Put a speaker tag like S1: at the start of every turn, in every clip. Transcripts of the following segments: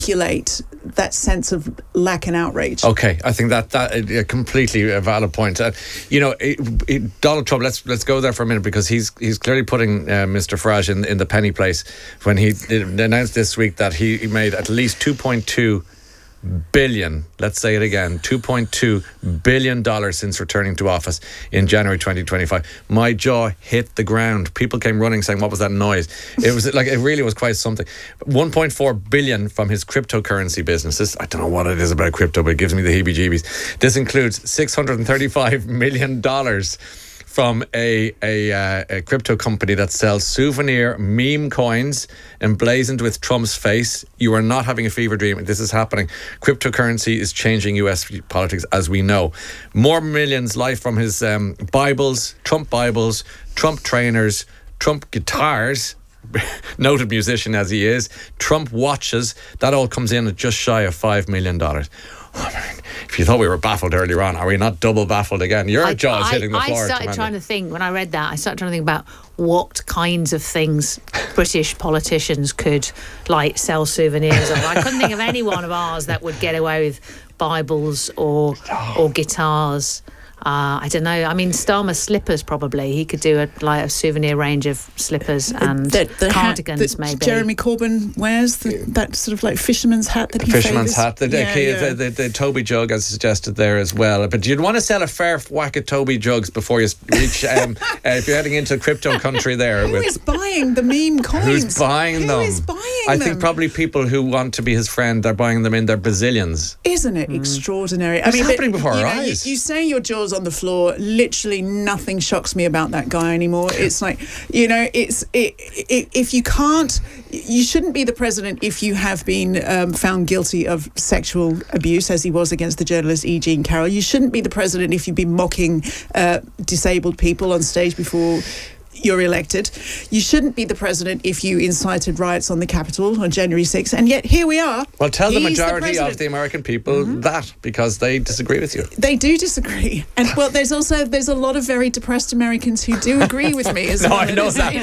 S1: that sense of lack and outrage.
S2: Okay, I think that a completely valid point. Donald Trump. Let's go there for a minute, because he's clearly putting Mr. Farage in the penny place when he announced this week that he made at least $2.2 billion. Let's say it again: $2.2 billion since returning to office in January 2025. My jaw hit the ground. People came running saying, "What was that noise?" It was it really was quite something. 1.4 billion from his cryptocurrency businesses. I don't know what it is about crypto, but it gives me the heebie-jeebies. This includes $635 million from a crypto company that sells souvenir meme coins emblazoned with Trump's face. You are not having a fever dream. This is happening. Cryptocurrency is changing US politics, as we know. More millions lie from his Bibles, Trump trainers, Trump guitars, noted musician as he is, Trump watches. That all comes in at just shy of $5 million. If you thought we were baffled earlier on, are we not double baffled again? Your jaw's hitting the floor.
S3: I started trying to think, when I read that, about what kinds of things British politicians could sell souvenirs of. I couldn't think of any one of ours that would get away with Bibles or guitars. I don't know. I mean, Starmer slippers, probably. He could do a souvenir range of slippers and cardigans, maybe.
S1: Jeremy Corbyn wears, that sort of fisherman's hat that he
S2: Fisherman's
S1: favours.
S2: hat. The Toby jug, as suggested there as well. But you'd want to sell a fair whack of Toby jugs before you reach, if you're heading into crypto country there.
S1: Who is buying the meme coins?
S2: Who's buying them?
S1: Who is buying
S2: them? I
S1: them?
S2: think probably people who want to be his friend, they're buying them in their bazillions.
S1: Isn't it extraordinary?
S2: It's happening before our eyes.
S1: You say your jaw's on the floor. Literally nothing shocks me about that guy anymore. It's if you can't, you shouldn't be the president if you have been found guilty of sexual abuse, as he was against the journalist E. Jean Carroll. You shouldn't be the president if you've been mocking disabled people on stage before you're elected. You shouldn't be the president if you incited riots on the Capitol on January 6th. And yet here we are.
S2: Well, tell the majority of the American people that, because they disagree with you.
S1: They do disagree. And there's a lot of very depressed Americans who do agree with me as well.
S2: I know that.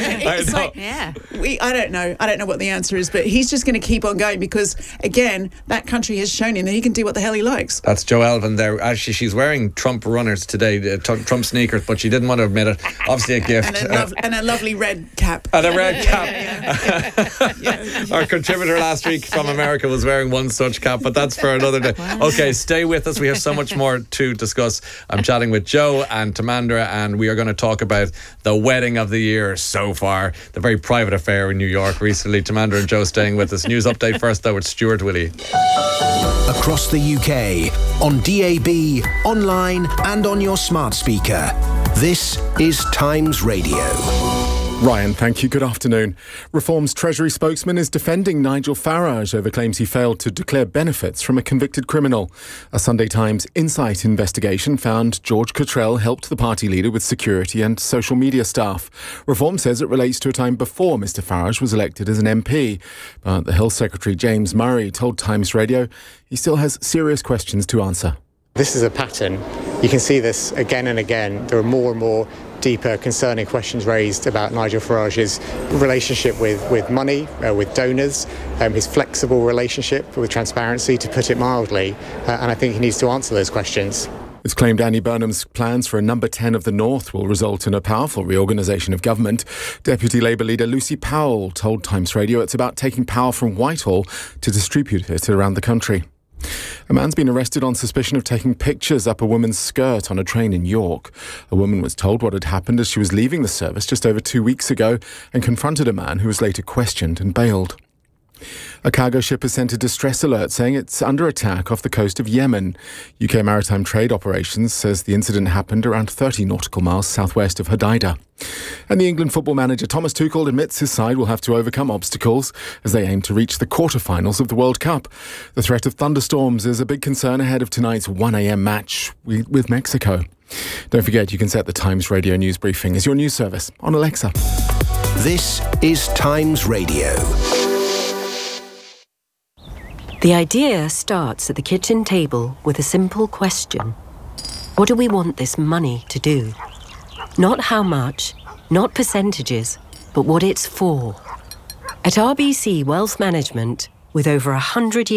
S1: I don't know what the answer is, but he's just going to keep on going because, again, that country has shown him that he can do what the hell he likes.
S2: That's Jo Elvin there. Actually, she's wearing Trump runners today, Trump sneakers, but she didn't want to admit it. Obviously a gift.
S1: And a lovely red cap.
S2: And a red cap. Our contributor last week from America was wearing one such cap, but that's for another day. Wow. Okay, stay with us. We have so much more to discuss. I'm chatting with Jo and Tamandra, and we are going to talk about the wedding of the year so far, the very private affair in New York recently. Tamandra and Jo staying with us. News update first, though, with Stuart Willey.
S4: Across the UK, on DAB, online and on your smart speaker. This is Times Radio.
S5: Ryan, thank you. Good afternoon. Reform's Treasury spokesman is defending Nigel Farage over claims he failed to declare benefits from a convicted criminal. A Sunday Times Insight investigation found George Cottrell helped the party leader with security and social media staff. Reform says it relates to a time before Mr Farage was elected as an MP. But the Health Secretary James Murray told Times Radio he still has serious questions to answer.
S6: This is a pattern. You can see this again and again. There are more and more deeper, concerning questions raised about Nigel Farage's relationship with money, with donors, his flexible relationship with transparency, to put it mildly. And I think he needs to answer those questions.
S5: It's claimed Annie Burnham's plans for a number 10 of the North will result in a powerful reorganisation of government. Deputy Labour leader Lucy Powell told Times Radio it's about taking power from Whitehall to distribute it around the country. A man's been arrested on suspicion of taking pictures up a woman's skirt on a train in York. A woman was told what had happened as she was leaving the service just over 2 weeks ago and confronted a man who was later questioned and bailed. A cargo ship has sent a distress alert saying it's under attack off the coast of Yemen. UK Maritime Trade Operations says the incident happened around 30 nautical miles southwest of Hodeidah. And the England football manager Thomas Tuchel admits his side will have to overcome obstacles as they aim to reach the quarter-finals of the World Cup. The threat of thunderstorms is a big concern ahead of tonight's 1 a.m. match with Mexico. Don't forget you can set the Times Radio news briefing as your news service on Alexa.
S4: This is Times Radio.
S7: The idea starts at the kitchen table with a simple question. What do we want this money to do? Not how much, not percentages, but what it's for. At RBC Wealth Management, with over 100